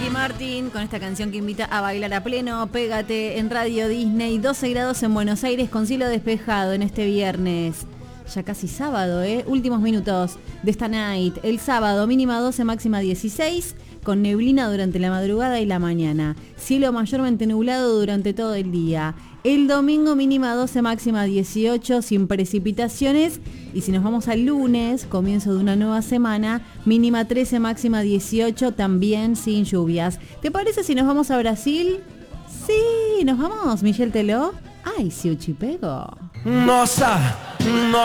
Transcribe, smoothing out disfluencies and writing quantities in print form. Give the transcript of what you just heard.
Ricky Martin con esta canción que invita a bailar a pleno. Pégate en Radio Disney. 12 grados en Buenos Aires con cielo despejado en este viernes. Ya casi sábado, últimos minutos de esta night. El sábado mínima 12, máxima 16, con neblina durante la madrugada y la mañana. Cielo mayormente nublado durante todo el día. El domingo mínima 12, máxima 18, sin precipitaciones. Y si nos vamos al lunes, comienzo de una nueva semana, mínima 13, máxima 18, también sin lluvias. ¿Te parece si nos vamos a Brasil? Sí, nos vamos, Michel Teló. Ay, si Uchipego. Nossa,